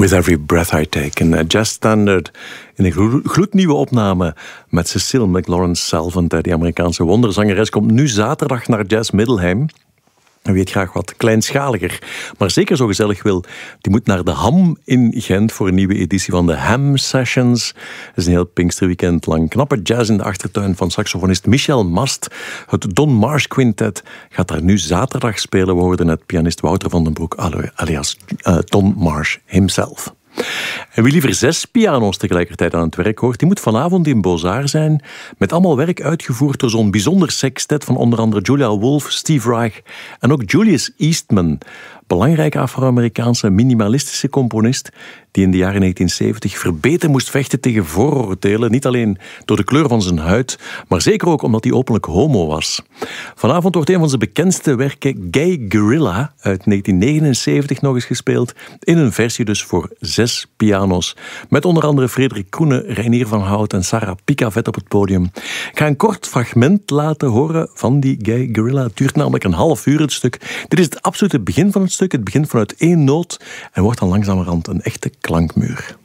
With Every Breath I Take. Een jazzstandard in een gloednieuwe opname met Cecile McLaurin-Salvant. Die Amerikaanse wonderzangeres komt nu zaterdag naar Jazz Middelheim. En weet graag wat kleinschaliger, maar zeker zo gezellig wil, die moet naar de Ham in Gent voor een nieuwe editie van de Ham Sessions. Het is een heel Pinksterweekend lang. Knappe jazz in de achtertuin van saxofonist Michel Mast. Het Don Marsh Quintet gaat daar nu zaterdag spelen. We hoorden net pianist Wouter van den Broek, alias Don Marsh himself. En wie liever 6 piano's tegelijkertijd aan het werk hoort, die moet vanavond in Beaux-Arts zijn, met allemaal werk uitgevoerd door zo'n bijzonder sextet van onder andere Julia Wolf, Steve Reich en ook Julius Eastman. Belangrijke Afro-Amerikaanse minimalistische componist die in de jaren 1970 verbeten moest vechten tegen vooroordelen, niet alleen door de kleur van zijn huid, maar zeker ook omdat hij openlijk homo was. Vanavond wordt een van zijn bekendste werken, Gay Gorilla, uit 1979 nog eens gespeeld, in een versie dus voor 6 piano's, met onder andere Frederik Kroene, Reinier van Hout en Sarah Picavet op het podium. Ik ga een kort fragment laten horen van die Gay Gorilla. Het duurt namelijk een half uur het stuk. Dit is het absolute begin van het stuk. Het begint vanuit 1 noot en wordt dan langzamerhand een echte klankmuur.